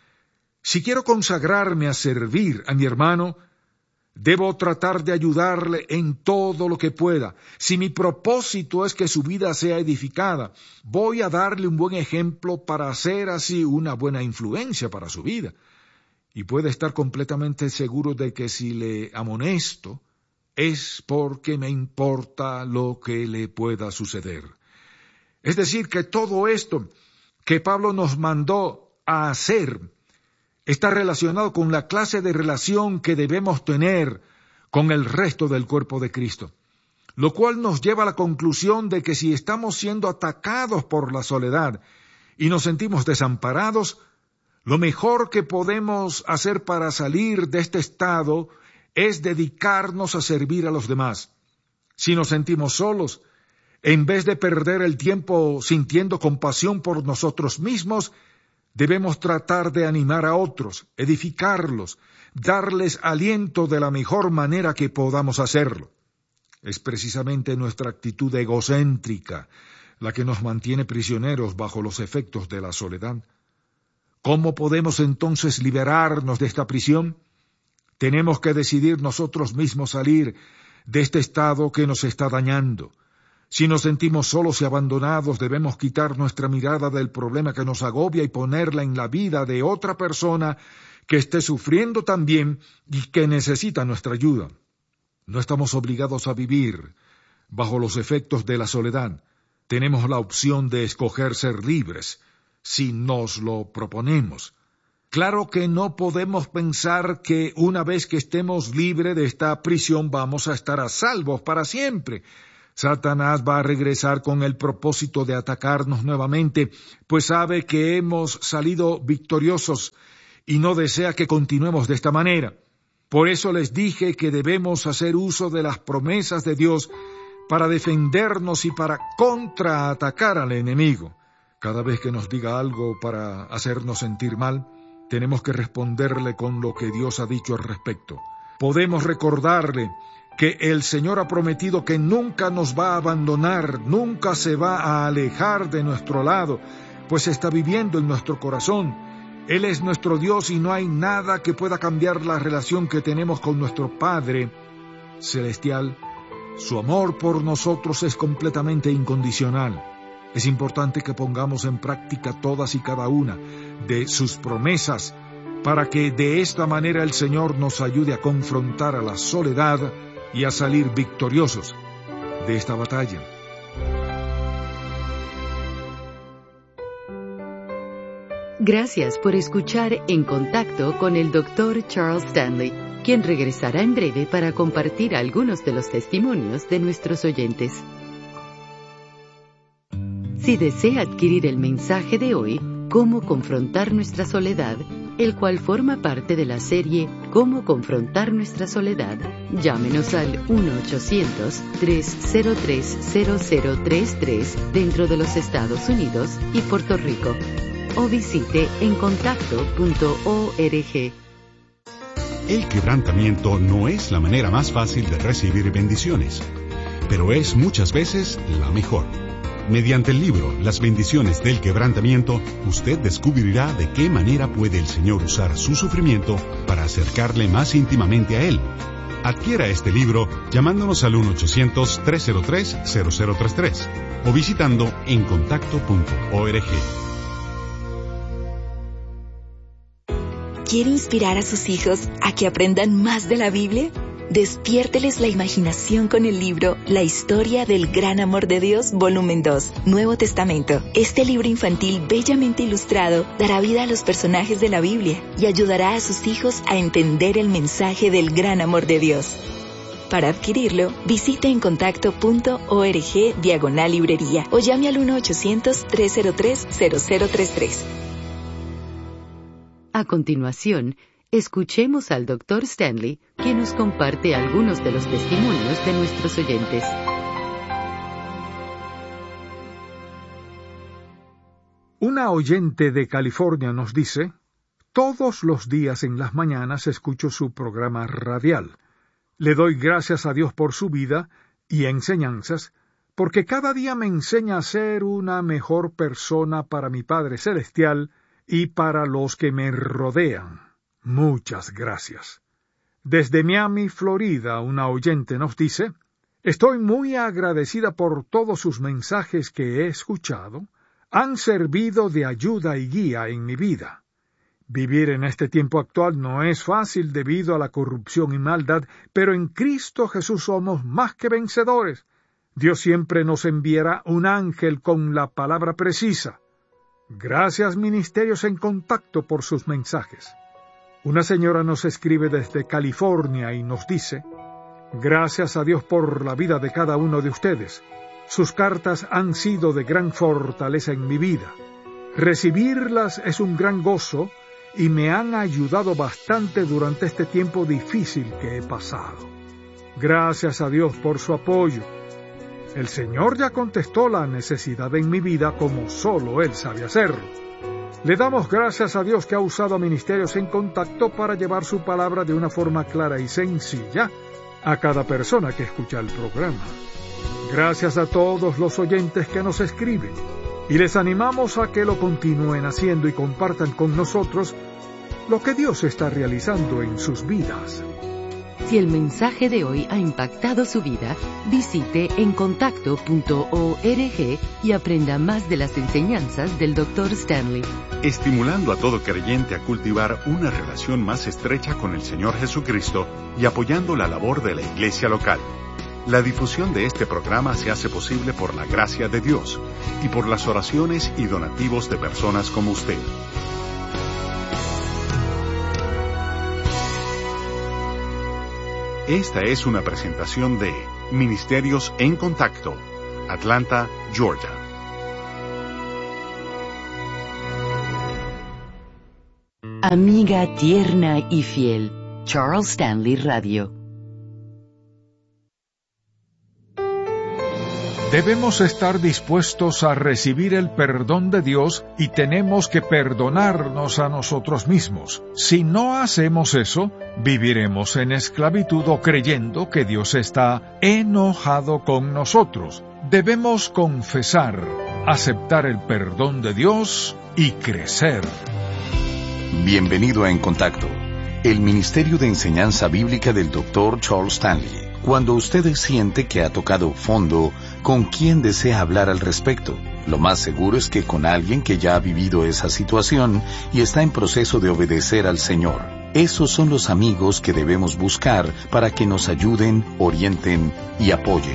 Si quiero consagrarme a servir a mi hermano, debo tratar de ayudarle en todo lo que pueda. Si mi propósito es que su vida sea edificada, voy a darle un buen ejemplo para hacer así una buena influencia para su vida. Y puede estar completamente seguro de que si le amonesto, es porque me importa lo que le pueda suceder. Es decir, que todo esto que Pablo nos mandó a hacer está relacionado con la clase de relación que debemos tener con el resto del cuerpo de Cristo, lo cual nos lleva a la conclusión de que si estamos siendo atacados por la soledad y nos sentimos desamparados, lo mejor que podemos hacer para salir de este estado es dedicarnos a servir a los demás. Si nos sentimos solos, en vez de perder el tiempo sintiendo compasión por nosotros mismos, debemos tratar de animar a otros, edificarlos, darles aliento de la mejor manera que podamos hacerlo. Es precisamente nuestra actitud egocéntrica la que nos mantiene prisioneros bajo los efectos de la soledad. ¿Cómo podemos entonces liberarnos de esta prisión? Tenemos que decidir nosotros mismos salir de este estado que nos está dañando. Si nos sentimos solos y abandonados, debemos quitar nuestra mirada del problema que nos agobia y ponerla en la vida de otra persona que esté sufriendo también y que necesita nuestra ayuda. No estamos obligados a vivir bajo los efectos de la soledad. Tenemos la opción de escoger ser libres, si nos lo proponemos. Claro que no podemos pensar que una vez que estemos libres de esta prisión vamos a estar a salvos para siempre. Satanás va a regresar con el propósito de atacarnos nuevamente, pues sabe que hemos salido victoriosos y no desea que continuemos de esta manera. Por eso les dije que debemos hacer uso de las promesas de Dios para defendernos y para contraatacar al enemigo. Cada vez que nos diga algo para hacernos sentir mal, tenemos que responderle con lo que Dios ha dicho al respecto. Podemos recordarle que el Señor ha prometido que nunca nos va a abandonar, nunca se va a alejar de nuestro lado, pues está viviendo en nuestro corazón. Él es nuestro Dios y no hay nada que pueda cambiar la relación que tenemos con nuestro Padre Celestial. Su amor por nosotros es completamente incondicional. Es importante que pongamos en práctica todas y cada una de sus promesas para que de esta manera el Señor nos ayude a confrontar a la soledad y a salir victoriosos de esta batalla. Gracias por escuchar En Contacto con el Dr. Charles Stanley, quien regresará en breve para compartir algunos de los testimonios de nuestros oyentes. Si desea adquirir el mensaje de hoy, Cómo confrontar nuestra soledad, el cual forma parte de la serie Cómo confrontar nuestra soledad, llámenos al 1-800-303-0033 dentro de los Estados Unidos y Puerto Rico, o visite encontacto.org. El quebrantamiento no es la manera más fácil de recibir bendiciones, pero es muchas veces la mejor. Mediante el libro Las bendiciones del quebrantamiento, usted descubrirá de qué manera puede el Señor usar su sufrimiento para acercarle más íntimamente a Él. Adquiera este libro llamándonos al 1-800-303-0033 o visitando encontacto.org. ¿Quiere inspirar a sus hijos a que aprendan más de la Biblia? Despiérteles la imaginación con el libro La historia del gran amor de Dios, volumen 2, Nuevo Testamento. Este libro infantil bellamente ilustrado dará vida a los personajes de la Biblia y ayudará a sus hijos a entender el mensaje del gran amor de Dios. Para adquirirlo, visite encontacto.org/librería o llame al 1-800-303-0033. A continuación, escuchemos al Dr. Stanley, quien nos comparte algunos de los testimonios de nuestros oyentes. Una oyente de California nos dice: todos los días en las mañanas escucho su programa radial. Le doy gracias a Dios por su vida y enseñanzas, porque cada día me enseña a ser una mejor persona para mi Padre Celestial y para los que me rodean. Muchas gracias. Desde Miami, Florida, una oyente nos dice: estoy muy agradecida por todos sus mensajes que he escuchado. Han servido de ayuda y guía en mi vida. Vivir en este tiempo actual no es fácil debido a la corrupción y maldad, pero en Cristo Jesús somos más que vencedores. Dios siempre nos enviará un ángel con la palabra precisa. Gracias, Ministerios en Contacto, por sus mensajes. Una señora nos escribe desde California y nos dice: gracias a Dios por la vida de cada uno de ustedes. Sus cartas han sido de gran fortaleza en mi vida. Recibirlas es un gran gozo y me han ayudado bastante durante este tiempo difícil que he pasado. Gracias a Dios por su apoyo. El Señor ya contestó la necesidad en mi vida como solo Él sabe hacerlo. Le damos gracias a Dios que ha usado a Ministerios en Contacto para llevar su palabra de una forma clara y sencilla a cada persona que escucha el programa. Gracias a todos los oyentes que nos escriben, y les animamos a que lo continúen haciendo y compartan con nosotros lo que Dios está realizando en sus vidas. Si el mensaje de hoy ha impactado su vida, visite encontacto.org y aprenda más de las enseñanzas del Dr. Stanley. Estimulando a todo creyente a cultivar una relación más estrecha con el Señor Jesucristo y apoyando la labor de la iglesia local. La difusión de este programa se hace posible por la gracia de Dios y por las oraciones y donativos de personas como usted. Esta es una presentación de Ministerios en Contacto, Atlanta, Georgia. Amiga tierna y fiel, Charles Stanley Radio. Debemos estar dispuestos a recibir el perdón de Dios y tenemos que perdonarnos a nosotros mismos. Si no hacemos eso, viviremos en esclavitud o creyendo que Dios está enojado con nosotros. Debemos confesar, aceptar el perdón de Dios y crecer. Bienvenido a En Contacto, el Ministerio de Enseñanza Bíblica del Dr. Charles Stanley. Cuando usted siente que ha tocado fondo, ¿con quién desea hablar al respecto? Lo más seguro es que con alguien que ya ha vivido esa situación y está en proceso de obedecer al Señor. Esos son los amigos que debemos buscar para que nos ayuden, orienten y apoyen.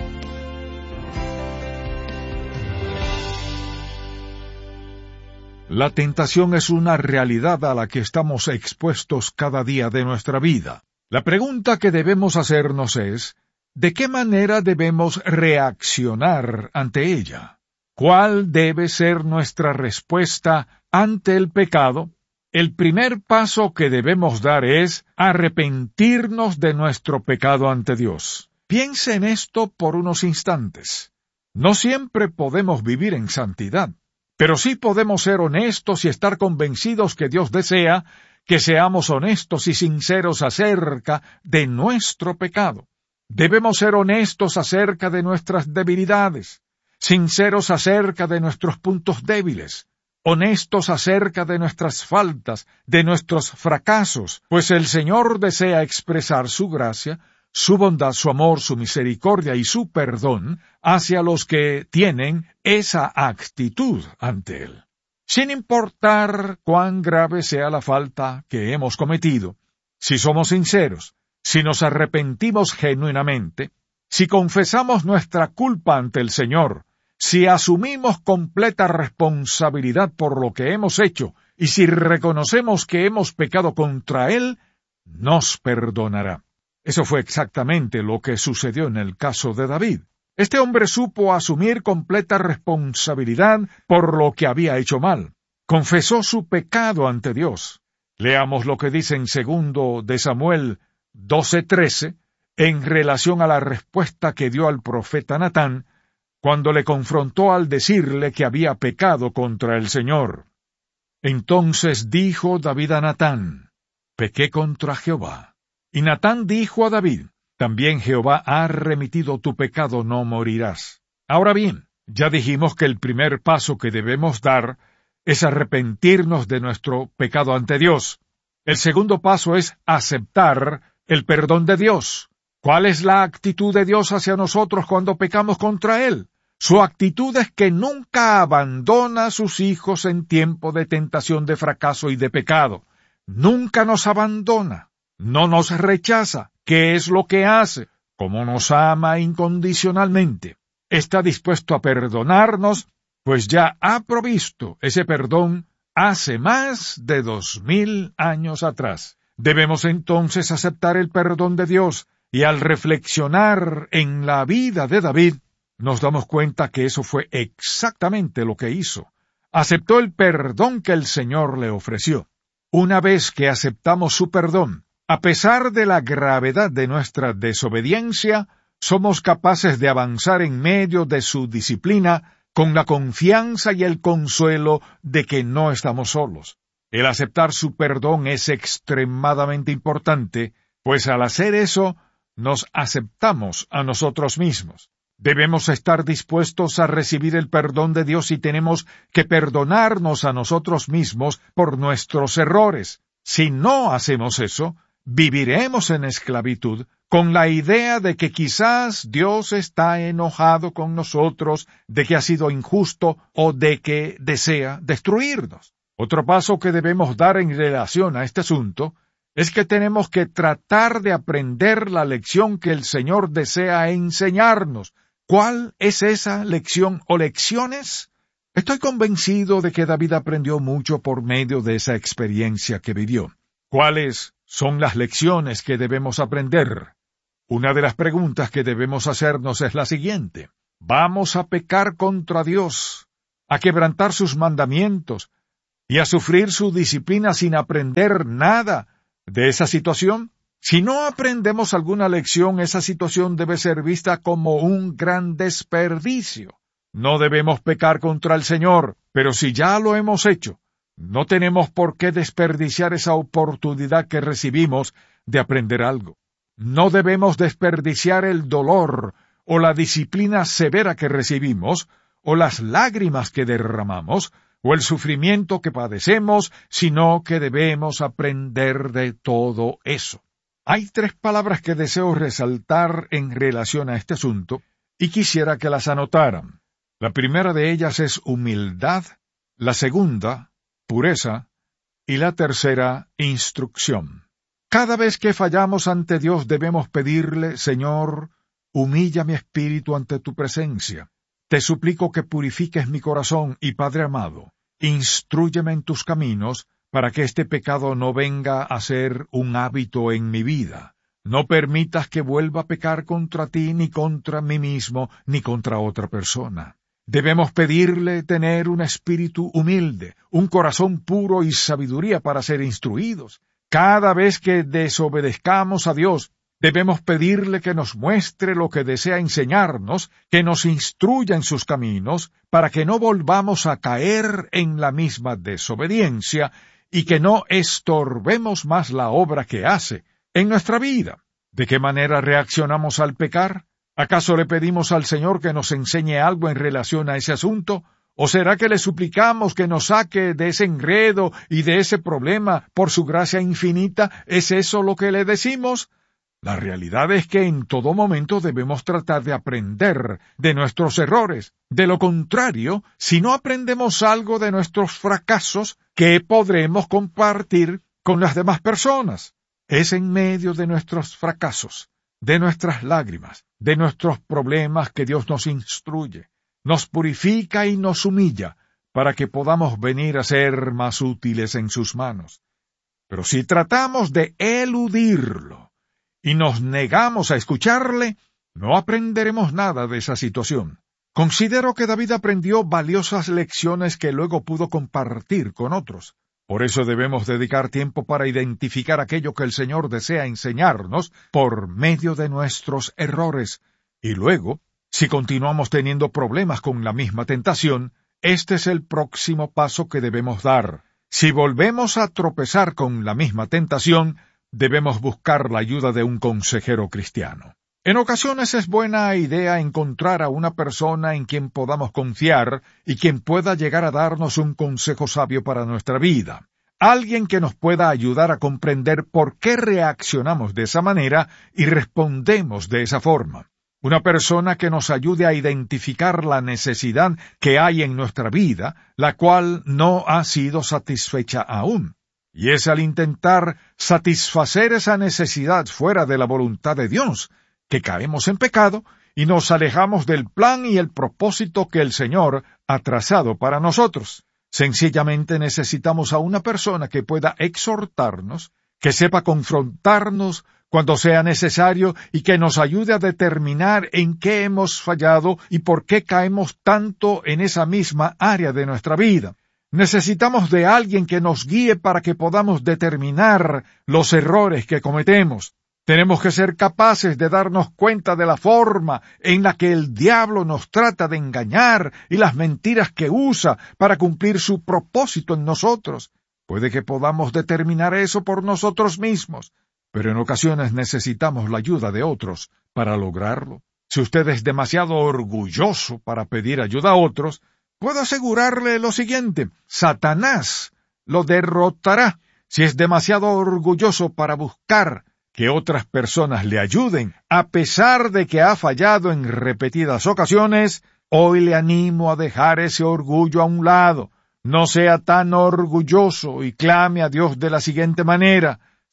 La tentación es una realidad a la que estamos expuestos cada día de nuestra vida. La pregunta que debemos hacernos es, ¿de qué manera debemos reaccionar ante ella? ¿Cuál debe ser nuestra respuesta ante el pecado? El primer paso que debemos dar es arrepentirnos de nuestro pecado ante Dios. Piense en esto por unos instantes. No siempre podemos vivir en santidad, pero sí podemos ser honestos y estar convencidos que Dios desea que seamos honestos y sinceros acerca de nuestro pecado. Debemos ser honestos acerca de nuestras debilidades, sinceros acerca de nuestros puntos débiles, honestos acerca de nuestras faltas, de nuestros fracasos, pues el Señor desea expresar su gracia, su bondad, su amor, su misericordia y su perdón hacia los que tienen esa actitud ante Él. Sin importar cuán grave sea la falta que hemos cometido, si somos sinceros, si nos arrepentimos genuinamente, si confesamos nuestra culpa ante el Señor, si asumimos completa responsabilidad por lo que hemos hecho y si reconocemos que hemos pecado contra Él, nos perdonará. Eso fue exactamente lo que sucedió en el caso de David. Este hombre supo asumir completa responsabilidad por lo que había hecho mal. Confesó su pecado ante Dios. Leamos lo que dice en 2 de Samuel 12:13, en relación a la respuesta que dio al profeta Natán, cuando le confrontó al decirle que había pecado contra el Señor. Entonces dijo David a Natán, pequé contra Jehová. Y Natán dijo a David, también Jehová ha remitido tu pecado, no morirás. Ahora bien, ya dijimos que el primer paso que debemos dar es arrepentirnos de nuestro pecado ante Dios. El segundo paso es aceptar el perdón de Dios. ¿Cuál es la actitud de Dios hacia nosotros cuando pecamos contra Él? Su actitud es que nunca abandona a sus hijos en tiempo de tentación, de fracaso y de pecado. Nunca nos abandona, no nos rechaza. ¿Qué es lo que hace? Como nos ama incondicionalmente. Está dispuesto a perdonarnos, pues ya ha provisto ese perdón hace más de 2000 años atrás. Debemos entonces aceptar el perdón de Dios, y al reflexionar en la vida de David, nos damos cuenta que eso fue exactamente lo que hizo. Aceptó el perdón que el Señor le ofreció. Una vez que aceptamos su perdón, a pesar de la gravedad de nuestra desobediencia, somos capaces de avanzar en medio de su disciplina con la confianza y el consuelo de que no estamos solos. El aceptar su perdón es extremadamente importante, pues al hacer eso, nos aceptamos a nosotros mismos. Debemos estar dispuestos a recibir el perdón de Dios y tenemos que perdonarnos a nosotros mismos por nuestros errores. Si no hacemos eso, viviremos en esclavitud con la idea de que quizás Dios está enojado con nosotros, de que ha sido injusto o de que desea destruirnos. Otro paso que debemos dar en relación a este asunto es que tenemos que tratar de aprender la lección que el Señor desea enseñarnos. ¿Cuál es esa lección o lecciones? Estoy convencido de que David aprendió mucho por medio de esa experiencia que vivió. ¿Cuáles son las lecciones que debemos aprender? Una de las preguntas que debemos hacernos es la siguiente. ¿Vamos a pecar contra Dios, a quebrantar sus mandamientos y a sufrir su disciplina sin aprender nada de esa situación? Si no aprendemos alguna lección, esa situación debe ser vista como un gran desperdicio. No debemos pecar contra el Señor, pero si ya lo hemos hecho, no tenemos por qué desperdiciar esa oportunidad que recibimos de aprender algo. No debemos desperdiciar el dolor o la disciplina severa que recibimos, o las lágrimas que derramamos, o el sufrimiento que padecemos, sino que debemos aprender de todo eso. Hay 3 palabras que deseo resaltar en relación a este asunto, y quisiera que las anotaran. La primera de ellas es humildad, la segunda, pureza, y la tercera, instrucción. Cada vez que fallamos ante Dios debemos pedirle, Señor, humilla mi espíritu ante tu presencia. Te suplico que purifiques mi corazón y, Padre amado, instrúyeme en tus caminos para que este pecado no venga a ser un hábito en mi vida. No permitas que vuelva a pecar contra ti, ni contra mí mismo, ni contra otra persona. Debemos pedirle tener un espíritu humilde, un corazón puro y sabiduría para ser instruidos. Cada vez que desobedezcamos a Dios, debemos pedirle que nos muestre lo que desea enseñarnos, que nos instruya en sus caminos, para que no volvamos a caer en la misma desobediencia y que no estorbemos más la obra que hace en nuestra vida. ¿De qué manera reaccionamos al pecar? ¿Acaso le pedimos al Señor que nos enseñe algo en relación a ese asunto? ¿O será que le suplicamos que nos saque de ese enredo y de ese problema por su gracia infinita? ¿Es eso lo que le decimos? La realidad es que en todo momento debemos tratar de aprender de nuestros errores. De lo contrario, si no aprendemos algo de nuestros fracasos, ¿qué podremos compartir con las demás personas? Es en medio de nuestros fracasos, de nuestras lágrimas, de nuestros problemas que Dios nos instruye, nos purifica y nos humilla para que podamos venir a ser más útiles en sus manos. Pero si tratamos de eludirlo y nos negamos a escucharle, no aprenderemos nada de esa situación. Considero que David aprendió valiosas lecciones que luego pudo compartir con otros. Por eso debemos dedicar tiempo para identificar aquello que el Señor desea enseñarnos por medio de nuestros errores. Y luego, si continuamos teniendo problemas con la misma tentación, este es el próximo paso que debemos dar. Si volvemos a tropezar con la misma tentación, debemos buscar la ayuda de un consejero cristiano. En ocasiones es buena idea encontrar a una persona en quien podamos confiar y quien pueda llegar a darnos un consejo sabio para nuestra vida. Alguien que nos pueda ayudar a comprender por qué reaccionamos de esa manera y respondemos de esa forma. Una persona que nos ayude a identificar la necesidad que hay en nuestra vida, la cual no ha sido satisfecha aún. Y es al intentar satisfacer esa necesidad fuera de la voluntad de Dios, que caemos en pecado y nos alejamos del plan y el propósito que el Señor ha trazado para nosotros. Sencillamente necesitamos a una persona que pueda exhortarnos, que sepa confrontarnos cuando sea necesario y que nos ayude a determinar en qué hemos fallado y por qué caemos tanto en esa misma área de nuestra vida. Necesitamos de alguien que nos guíe para que podamos determinar los errores que cometemos. Tenemos que ser capaces de darnos cuenta de la forma en la que el diablo nos trata de engañar y las mentiras que usa para cumplir su propósito en nosotros. Puede que podamos determinar eso por nosotros mismos, pero en ocasiones necesitamos la ayuda de otros para lograrlo. Si usted es demasiado orgulloso para pedir ayuda a otros, puedo asegurarle lo siguiente: Satanás lo derrotará. Si es demasiado orgulloso para buscar que otras personas le ayuden, a pesar de que ha fallado en repetidas ocasiones, hoy le animo a dejar ese orgullo a un lado. No sea tan orgulloso y clame a Dios de la siguiente manera: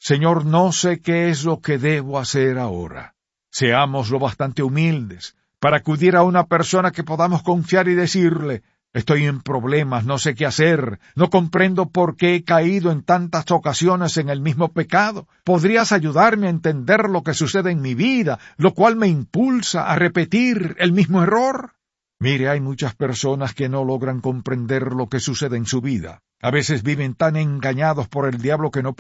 Señor, no sé qué es lo que debo hacer ahora. Seamos lo bastante humildes para acudir a una persona que podamos confiar y decirle: estoy en problemas, no sé qué hacer, no comprendo por qué he caído en tantas ocasiones en el mismo pecado. ¿Podrías ayudarme a entender lo que sucede en mi vida, lo cual me impulsa a repetir el mismo error? Mire, hay muchas personas que no logran comprender lo que sucede en su vida. A veces viven tan engañados por el diablo que no